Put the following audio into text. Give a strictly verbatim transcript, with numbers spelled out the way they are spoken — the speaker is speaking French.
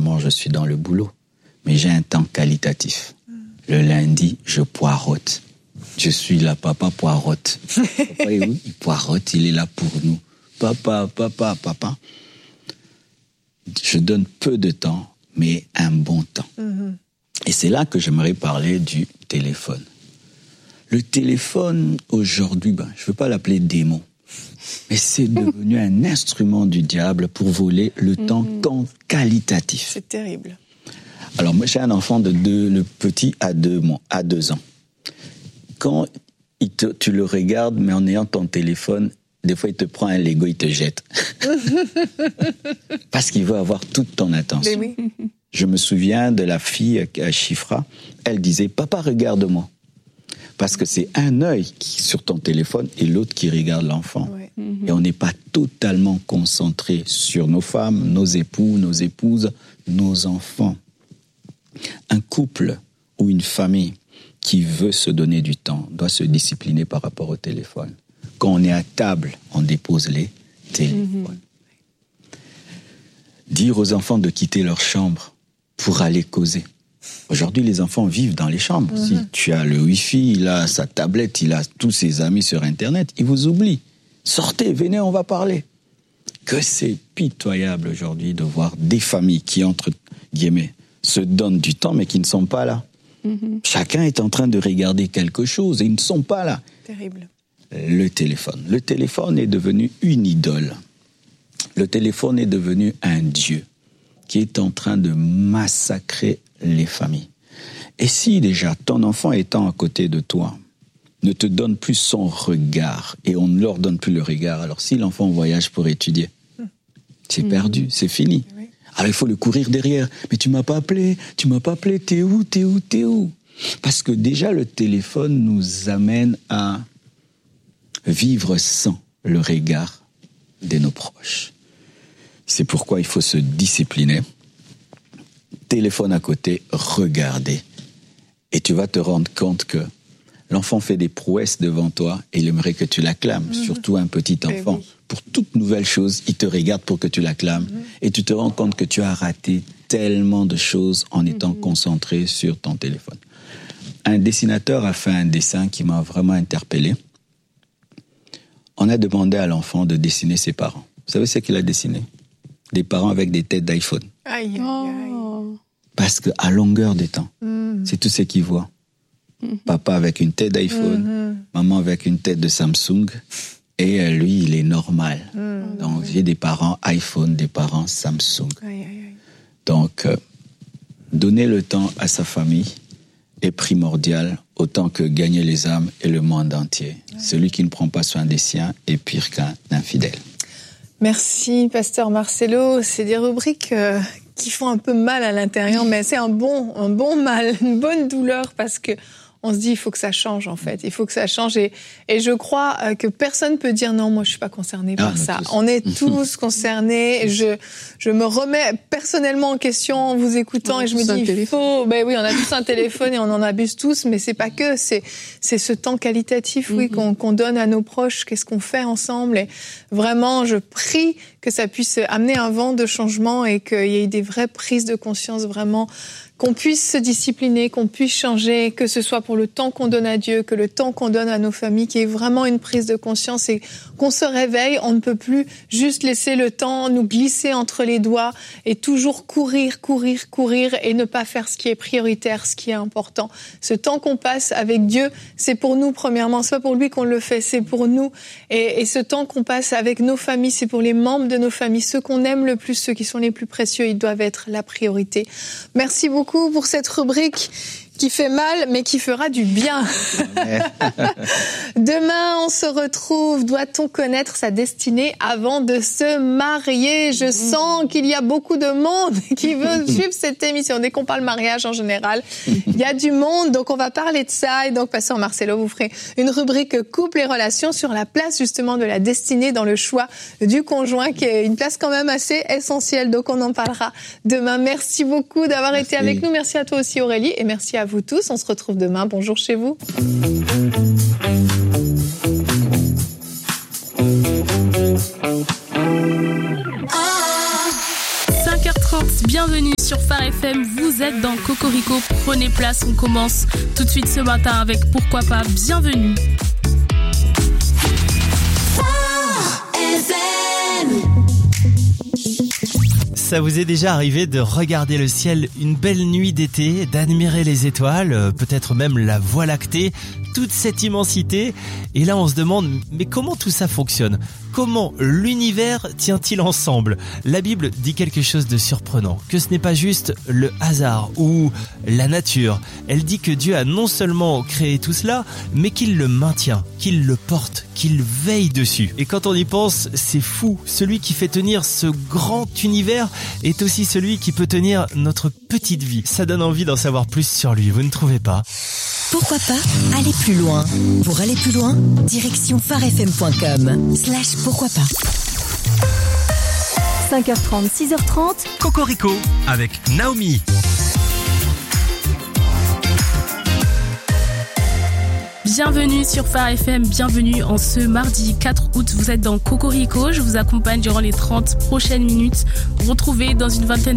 maman, je suis dans le boulot. Mais j'ai un temps qualitatif. Le lundi, je poireaute. Je suis là, papa poireaute. Papa est où? Il poireaute, il est là pour nous. Papa, papa, papa. Je donne peu de temps, mais un bon temps. Mm-hmm. Et c'est là que j'aimerais parler du téléphone. Le téléphone, aujourd'hui, ben, je ne veux pas l'appeler démon, mais c'est devenu un instrument du diable pour voler le mm-hmm. temps qualitatif. C'est terrible. Alors, moi, j'ai un enfant de deux, le petit a deux mois, à deux ans. Quand il te, tu le regardes, mais en ayant ton téléphone, des fois, il te prend un Lego, il te jette. Parce qu'il veut avoir toute ton attention. Mais oui. Je me souviens de la fille à Chifra, elle disait « Papa, regarde-moi ». Parce que c'est un œil qui, sur ton téléphone et l'autre qui regarde l'enfant. Ouais. Mm-hmm. Et on n'est pas totalement concentré sur nos femmes, nos époux, nos épouses, nos enfants. Un couple ou une famille qui veut se donner du temps doit se discipliner par rapport au téléphone. Quand on est à table, on dépose les téléphones. Mmh. Dire aux enfants de quitter leur chambre pour aller causer. Aujourd'hui, les enfants vivent dans les chambres. Mmh. Si tu as le Wi-Fi, il a sa tablette, il a tous ses amis sur Internet, ils vous oublient. Sortez, venez, on va parler. Que c'est pitoyable aujourd'hui de voir des familles qui, entre guillemets, se donnent du temps, mais qui ne sont pas là. Mmh. Chacun est en train de regarder quelque chose et ils ne sont pas là. Terrible. Le téléphone. Le téléphone est devenu une idole. Le téléphone est devenu un dieu qui est en train de massacrer les familles. Et si déjà ton enfant étant à côté de toi ne te donne plus son regard et on ne leur donne plus le regard, alors si l'enfant voyage pour étudier, c'est mmh. perdu, c'est fini. Oui. Alors il faut le courir derrière. Mais tu m'as pas appelé, tu m'as pas appelé, t'es où, t'es où, t'es où? Parce que déjà le téléphone nous amène à vivre sans le regard de nos proches. C'est pourquoi il faut se discipliner. Téléphone à côté, regardez. Et tu vas te rendre compte que l'enfant fait des prouesses devant toi et il aimerait que tu l'acclames, mmh. surtout un petit enfant. Oui. Pour toute nouvelle chose, il te regarde pour que tu l'acclames. Mmh. Et tu te rends compte que tu as raté tellement de choses en étant mmh. concentré sur ton téléphone. Un dessinateur a fait un dessin qui m'a vraiment interpellé. On a demandé à l'enfant de dessiner ses parents. Vous savez ce qu'il a dessiné? Des parents avec des têtes d'iPhone. Aïe, aïe, aïe. Parce qu'à longueur de temps, mmh. c'est tout ce qu'il voit. Mmh. Papa avec une tête d'iPhone, mmh. maman avec une tête de Samsung, et lui, il est normal. Mmh. Donc, j'ai des parents iPhone, des parents Samsung. Aïe, aïe, aïe. Donc, euh, donner le temps à sa famille est primordial, autant que gagner les âmes et le monde entier. Ouais. Celui qui ne prend pas soin des siens est pire qu'un infidèle. Merci, pasteur Marcelo. C'est des rubriques euh, qui font un peu mal à l'intérieur, mais c'est un bon, un bon mal, une bonne douleur, parce que on se dit, il faut que ça change, en fait. Il faut que ça change. Et, et je crois que personne peut dire, non, moi, je suis pas concerné par ah, ça. On est tous concernés. Je, je me remets personnellement en question en vous écoutant et je me dis, il faut, ben oui, on a tous un téléphone et on en abuse tous, mais c'est pas que, c'est, c'est ce temps qualitatif, oui, mm-hmm. qu'on, qu'on donne à nos proches. Qu'est-ce qu'on fait ensemble? Et vraiment, je prie que ça puisse amener un vent de changement et qu'il y ait des vraies prises de conscience vraiment, qu'on puisse se discipliner, qu'on puisse changer, que ce soit pour le temps qu'on donne à Dieu, que le temps qu'on donne à nos familles, qu'il y ait vraiment une prise de conscience et qu'on se réveille. On ne peut plus juste laisser le temps nous glisser entre les doigts et toujours courir, courir, courir et ne pas faire ce qui est prioritaire, ce qui est important. Ce temps qu'on passe avec Dieu, c'est pour nous premièrement. C'est pas pour lui qu'on le fait, c'est pour nous. Et, et ce temps qu'on passe avec nos familles, c'est pour les membres de nos familles, ceux qu'on aime le plus, ceux qui sont les plus précieux, ils doivent être la priorité. Merci beaucoup pour cette rubrique qui fait mal, mais qui fera du bien. Demain, on se retrouve. Doit-on connaître sa destinée avant de se marier? Je sens qu'il y a beaucoup de monde qui veut suivre cette émission. Dès qu'on parle mariage, en général, il y a du monde. Donc, on va parler de ça. Et donc, pasteur Marcelo, vous ferez une rubrique couple et relations sur la place, justement, de la destinée dans le choix du conjoint, qui est une place quand même assez essentielle. Donc, on en parlera demain. Merci beaucoup d'avoir merci. été avec nous. Merci à toi aussi, Aurélie. Et merci à vous tous. On se retrouve demain. Bonjour chez vous. cinq heures trente Bienvenue sur Phare F M, vous êtes dans Cocorico, prenez place, on commence tout de suite ce matin avec Pourquoi pas, bienvenue. Ça vous est déjà arrivé de regarder le ciel une belle nuit d'été, d'admirer les étoiles, peut-être même la Voie lactée, toute cette immensité, et là on se demande, mais comment tout ça fonctionne ? Comment l'univers tient-il ensemble ? La Bible dit quelque chose de surprenant, que ce n'est pas juste le hasard ou la nature. Elle dit que Dieu a non seulement créé tout cela, mais qu'il le maintient, qu'il le porte, qu'il veille dessus. Et quand on y pense, c'est fou. Celui qui fait tenir ce grand univers est aussi celui qui peut tenir notre petite vie. Ça donne envie d'en savoir plus sur lui, vous ne trouvez pas ? Pourquoi pas aller plus loin ? Pour aller plus loin, direction pharefm point com slash pourquoi pas. cinq heures trente, six heures trente. Cocorico avec Naomi. Bienvenue sur Phare F M, bienvenue en ce mardi quatre août. Vous êtes dans Cocorico, je vous accompagne durant les trente prochaines minutes. Retrouvez dans une vingtaine